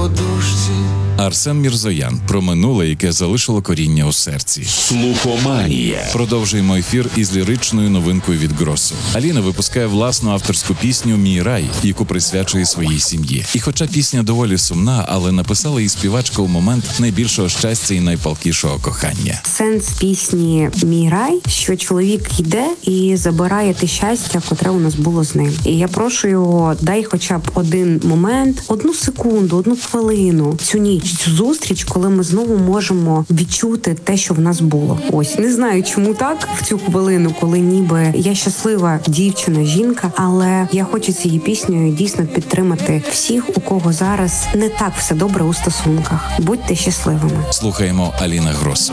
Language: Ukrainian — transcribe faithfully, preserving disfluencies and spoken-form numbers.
подушці. Арсен Мірзоян про минуле, яке залишило коріння у серці. Слухоманія. Продовжуємо ефір із ліричною новинкою від Гросу. Аліна випускає власну авторську пісню «Мій рай», яку присвячує своїй сім'ї. І хоча пісня доволі сумна, але написала її співачка у момент найбільшого щастя і найпалкішого кохання. Сенс пісні «Мій рай», що чоловік йде і забирає те щастя, котре у нас було з ним. І я прошу його, дай хоча б один момент, одну секунду, одну хвилину, цю ніч, цю зустріч, коли ми знову можемо відчути те, що в нас було. Ось, не знаю, чому так, в цю хвилину, коли ніби я щаслива дівчина, жінка, але я хочу цією піснею дійсно підтримати всіх, у кого зараз не так все добре у стосунках. Будьте щасливими. Слухаємо Аліна Гросу.